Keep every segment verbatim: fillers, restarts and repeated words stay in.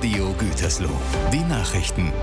Radio Gütersloh. Die Nachrichten.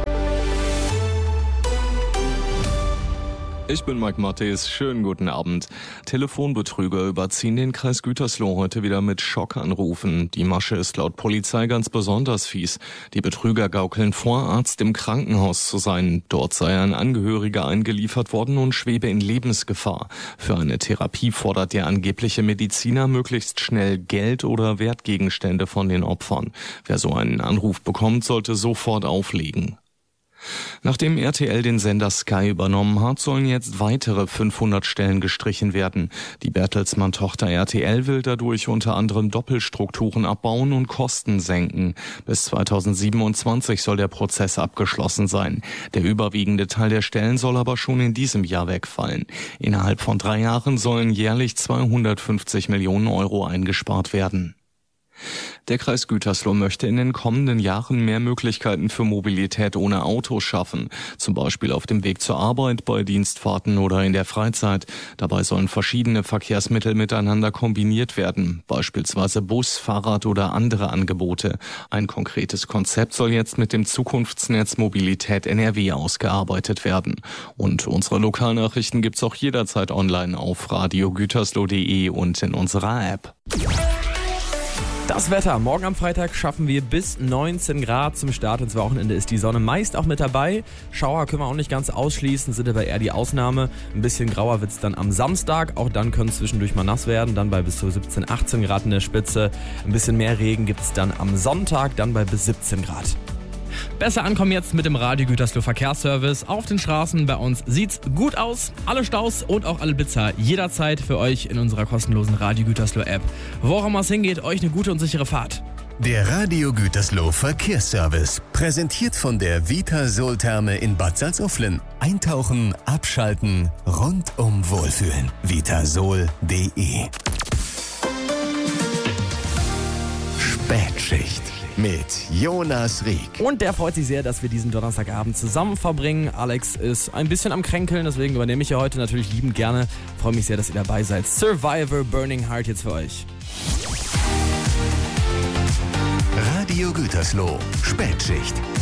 Ich bin Mike Mattis, schönen guten Abend. Telefonbetrüger überziehen den Kreis Gütersloh heute wieder mit Schockanrufen. Die Masche ist laut Polizei ganz besonders fies. Die Betrüger gaukeln vor, Arzt im Krankenhaus zu sein. Dort sei ein Angehöriger eingeliefert worden und schwebe in Lebensgefahr. Für eine Therapie fordert der angebliche Mediziner möglichst schnell Geld oder Wertgegenstände von den Opfern. Wer so einen Anruf bekommt, sollte sofort auflegen. Nachdem R T L den Sender Sky übernommen hat, sollen jetzt weitere fünfhundert Stellen gestrichen werden. Die Bertelsmann-Tochter R T L will dadurch unter anderem Doppelstrukturen abbauen und Kosten senken. Bis zweitausendsiebenundzwanzig soll der Prozess abgeschlossen sein. Der überwiegende Teil der Stellen soll aber schon in diesem Jahr wegfallen. Innerhalb von drei Jahren sollen jährlich zweihundertfünfzig Millionen Euro eingespart werden. Der Kreis Gütersloh möchte in den kommenden Jahren mehr Möglichkeiten für Mobilität ohne Auto schaffen, zum Beispiel auf dem Weg zur Arbeit, bei Dienstfahrten oder in der Freizeit. Dabei sollen verschiedene Verkehrsmittel miteinander kombiniert werden, beispielsweise Bus, Fahrrad oder andere Angebote. Ein konkretes Konzept soll jetzt mit dem Zukunftsnetz Mobilität N R W ausgearbeitet werden. Und unsere Lokalnachrichten gibt's auch jederzeit online auf radio gütersloh punkt de und in unserer App. Das Wetter. Morgen am Freitag schaffen wir bis neunzehn Grad zum Start ins Wochenende. Ist die Sonne meist auch mit dabei. Schauer können wir auch nicht ganz ausschließen, sind aber eher die Ausnahme. Ein bisschen grauer wird es dann am Samstag. Auch dann können es zwischendurch mal nass werden. Dann bei bis zu siebzehn, achtzehn Grad in der Spitze. Ein bisschen mehr Regen gibt es dann am Sonntag, dann bei bis siebzehn Grad. Besser ankommen jetzt mit dem Radio Gütersloh Verkehrsservice. Auf den Straßen bei uns sieht's gut aus. Alle Staus und auch alle Blitzer jederzeit für euch in unserer kostenlosen Radio Gütersloh App. Wo auch immer es hingeht, euch eine gute und sichere Fahrt. Der Radio Gütersloh Verkehrsservice, präsentiert von der Vitasol-Therme in Bad Salzuflen. Eintauchen, abschalten, rundum wohlfühlen. vitasol punkt de. Spätschicht mit Jonas Rieck. Und der freut sich sehr, dass wir diesen Donnerstagabend zusammen verbringen. Alex ist ein bisschen am Kränkeln, deswegen übernehme ich ja heute natürlich liebend gerne. Freue mich sehr, dass ihr dabei seid. Survivor, Burning Heart jetzt für euch. Radio Gütersloh, Spätschicht.